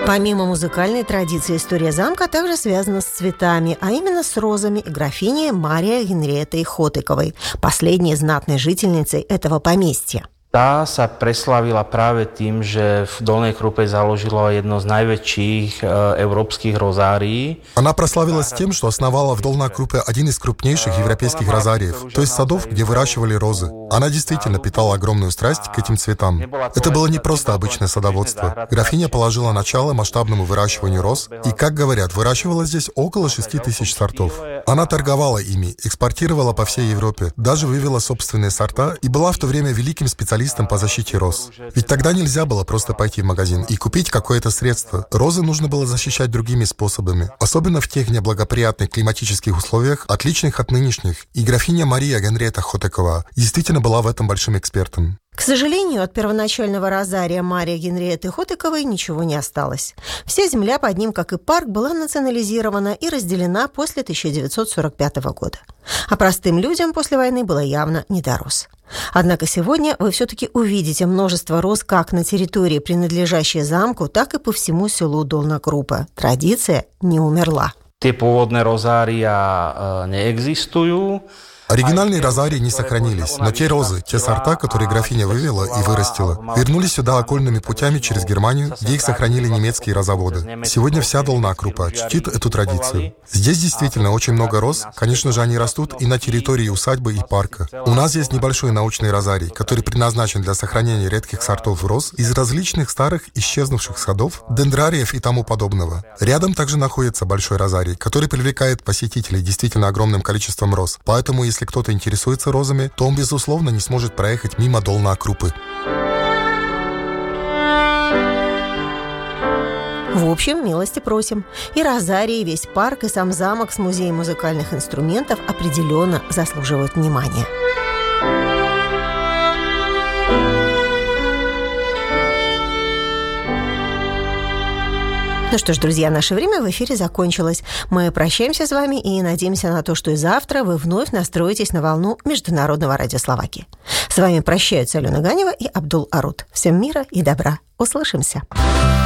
Помимо музыкальной традиции, история замка также связана с цветами, а именно с розами и графиней Марией Генриеттой Хотыковой, последней знатной жительницей этого поместья. Tá sa preslavila práve tým, že v Dolnej Krupe založila jedno z najväčších európskych rozárií. Она прославилась тем, что основала в Долной Крупе один из крупнейших европейских розариев, то есть садов, где выращивали розы. Она действительно питала огромную страсть к этим цветам. Это было не просто обычное садоводство. Графиня положила начало масштабному выращиванию роз, и, как говорят, выращивала здесь около 6000 сортов. Она торговала ими, экспортировала по всей Европе, даже вывела собственные сорта и была в то время великим специалистом по защите роз. Ведь тогда нельзя было просто пойти в магазин и купить какое-то средство. Розы нужно было защищать другими способами, особенно в тех неблагоприятных климатических условиях, отличных от нынешних. И графиня Мария Генриетта Хотыкова действительно была в этом большим экспертом. К сожалению, от первоначального розария Марии Генриетты Хотыковой ничего не осталось. Вся земля под ним, как и парк, была национализирована и разделена после 1945 года. А простым людям после войны было явно не до роз. Однако сегодня вы все-таки увидите множество роз как на территории, принадлежащей замку, так и по всему селу Долна Крупа. Традиция не умерла. Tie pôvodné rozária neexistujú. Оригинальные розарии не сохранились, но те розы, те сорта, которые графиня вывела и вырастила, вернулись сюда окольными путями через Германию, где их сохранили немецкие розоводы. Сегодня вся Долна Крупа чтит эту традицию. Здесь действительно очень много роз, конечно же, они растут и на территории усадьбы и парка. У нас есть небольшой научный розарий, который предназначен для сохранения редких сортов роз из различных старых исчезнувших садов, дендрариев и тому подобного. Рядом также находится большой розарий, который привлекает посетителей действительно огромным количеством роз, поэтому если кто-то интересуется розами, то он, безусловно, не сможет проехать мимо Долна Крупы. В общем, милости просим. И розарий, и весь парк, и сам замок с музеем музыкальных инструментов определенно заслуживают внимания. Ну что ж, друзья, наше время в эфире закончилось. Мы прощаемся с вами и надеемся на то, что и завтра вы вновь настроитесь на волну Международного радио Словакии. С вами прощаются Алена Ганева и Абдул Арут. Всем мира и добра. Услышимся.